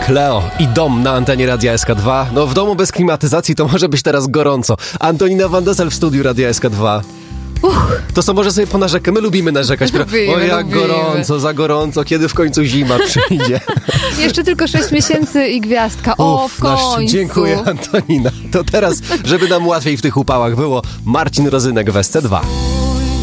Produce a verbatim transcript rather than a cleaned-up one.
Cleo i Dom na antenie Radia S K dwa. No w domu bez klimatyzacji to może być teraz gorąco. Antonina Van Dessel w studiu Radia S K dwa. Uch. To co, może sobie ponarzekać? My lubimy narzekać. Lubimy, o jak lubimy. gorąco, za gorąco, kiedy w końcu zima przyjdzie. Jeszcze tylko sześć miesięcy i gwiazdka. O, Uf, w końcu. nasz, dziękuję, Antonina. To teraz, żeby nam łatwiej w tych upałach było, Marcin Rozynek w S C dwa.